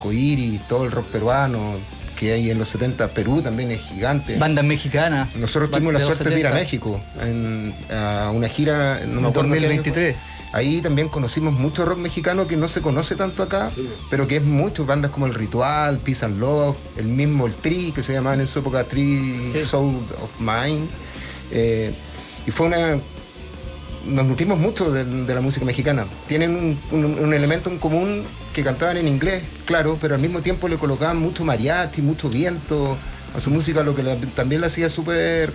Coiris, todo el rock peruano que hay en los 70. Perú también es gigante. Bandas mexicanas. Nosotros tuvimos la suerte de ir a México a una gira, no me acuerdo, 2023. Ahí también conocimos mucho rock mexicano que no se conoce tanto acá, sí, pero que es mucho, bandas como El Ritual, Peace and Love, el mismo El Tri, que se llamaba en su época Tri, sí, Soul of Mine. Y fue nos nutrimos mucho de la música mexicana. Tienen un elemento en común, que cantaban en inglés, claro, pero al mismo tiempo le colocaban mucho mariachi, mucho viento a su música, lo que también la hacía súper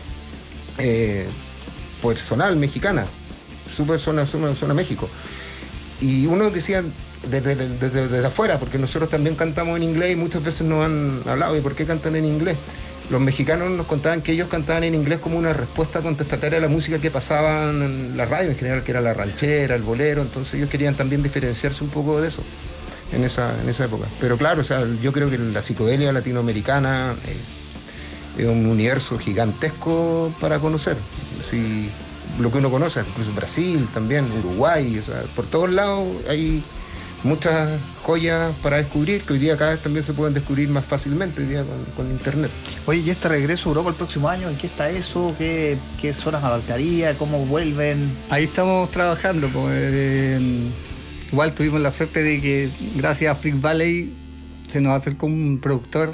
personal, mexicana. Súper suena México. Y uno decía desde afuera, porque nosotros también cantamos en inglés y muchas veces nos han hablado de por qué cantan en inglés. Los mexicanos nos contaban que ellos cantaban en inglés como una respuesta contestataria a la música que pasaban en la radio en general, que era la ranchera, el bolero. Entonces ellos querían también diferenciarse un poco de eso en esa época. Pero claro, o sea, yo creo que la psicodelia latinoamericana es un universo gigantesco para conocer. Sí, lo que uno conoce, incluso Brasil también, Uruguay, o sea, por todos lados hay muchas joyas para descubrir, que hoy día cada vez también se pueden descubrir más fácilmente hoy día con internet. Oye, ¿y este regreso a Europa el próximo año? ¿En qué está eso? ¿Qué zonas abarcaría? ¿Cómo vuelven? Ahí estamos trabajando. Igual tuvimos la suerte de que gracias a Freak Valley se nos acercó un productor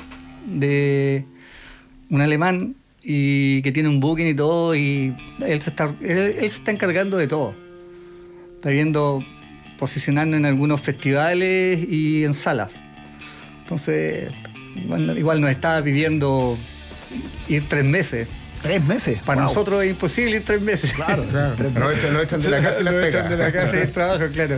un alemán, y que tiene un booking y todo, y él se está encargando de todo. Está viendo posicionarnos en algunos festivales y en salas. Entonces, bueno, igual nos estaba pidiendo ir 3 meses. 3 meses. Para nosotros es imposible ir 3 meses. Claro. No echan de la casa y las pegas. No echan de la casa y el trabajo, claro.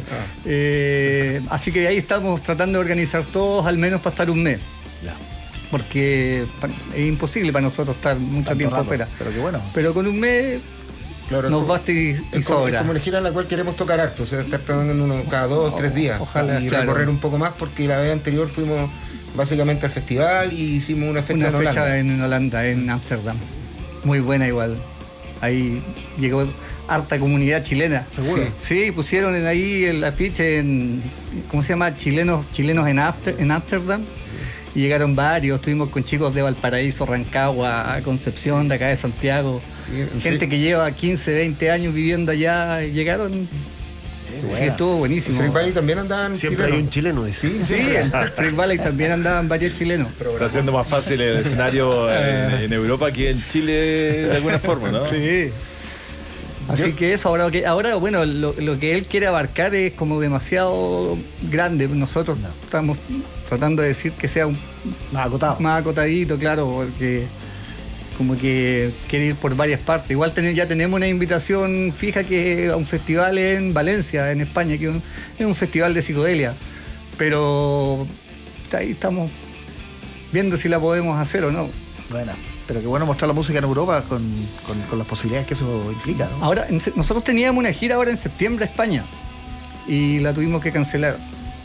Así que ahí estamos tratando de organizar todos, al menos para estar un mes. Ya. Porque es imposible para nosotros estar mucho tanto tiempo afuera. Pero qué bueno. Pero con un mes, claro, nos basta y sobra. Es como la gira en la cual queremos tocar harto, o sea, estar trabajando uno cada 2 o 3 días. Ojalá, y claro, recorrer un poco más, porque la vez anterior fuimos básicamente al festival y hicimos una fecha en Holanda, en Ámsterdam. Muy buena igual. Ahí llegó harta comunidad chilena. ¿Seguro? Sí, pusieron ahí el afiche ¿cómo se llama? Chilenos en Ámsterdam. Y llegaron varios, estuvimos con chicos de Valparaíso, Rancagua, Concepción, de acá de Santiago. Sí, gente que lleva 15, 20 años viviendo allá, llegaron. Sí, estuvo buenísimo. En Freak Valley también andaban siempre chilenos. Hay un chileno. Sí, en Freak Valley también andaban varios chilenos. Está haciendo más fácil el escenario en Europa que en Chile de alguna forma, ¿no? Sí. Así que eso, ahora bueno, lo que él quiere abarcar es como demasiado grande. Nosotros estamos tratando de decir que sea más acotado. Más acotadito, claro, porque como que quiere ir por varias partes. Igual ya tenemos una invitación fija, que a un festival en Valencia, en España, que es un festival de psicodelia. Pero ahí estamos viendo si la podemos hacer o no. Bueno. Pero qué bueno mostrar la música en Europa con las posibilidades que eso implica, ¿no? Ahora, nosotros teníamos una gira ahora en septiembre a España y la tuvimos que cancelar.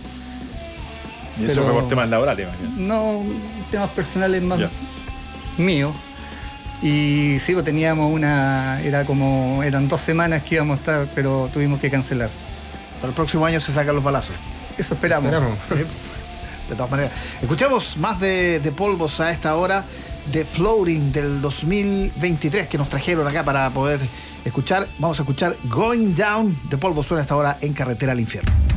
¿Y eso fue por temas laborales, imagino? No, temas personales más míos. Y sí, pues teníamos eran 2 semanas que íbamos a estar, pero tuvimos que cancelar. Para el próximo año se sacan los balazos. Eso esperamos. De todas maneras. Escuchamos más de Polvos a esta hora, de Floating del 2023, que nos trajeron acá para poder escuchar. Vamos a escuchar Going Down de Polvos, suena a esta hora en Carretera al Infierno.